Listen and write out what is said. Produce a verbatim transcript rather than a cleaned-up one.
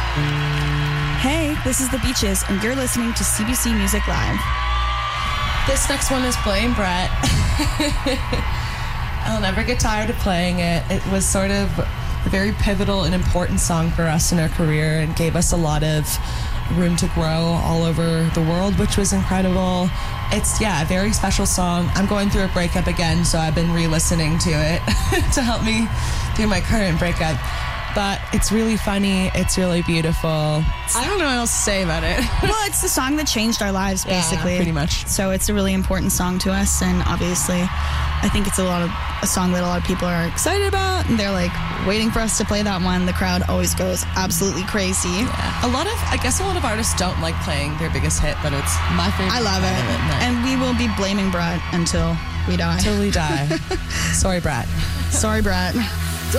Hey, this is The Beaches, and you're listening to C B C Music Live. This next one is Blame Brett. I'll never get tired of playing it. It was sort of a very pivotal and important song for us in our career and gave us a lot of room to grow all over the world, which was incredible. It's, yeah, a very special song. I'm going through a breakup again, so I've been re-listening to it to help me through my current breakup. But it's really funny. It's really beautiful. I don't know what else to say about it. Well, it's the song that changed our lives, basically. Yeah, pretty much. So it's a really important song to us, and obviously, I think it's a lot of a song that a lot of people are excited about, and they're like waiting for us to play that one. The crowd always goes absolutely crazy. Yeah. A lot of, I guess, a lot of artists don't like playing their biggest hit, but it's my favorite. I love it, part of it. and we will be blaming Brett until we die. Until we die. Sorry, Brett. Sorry, Brett.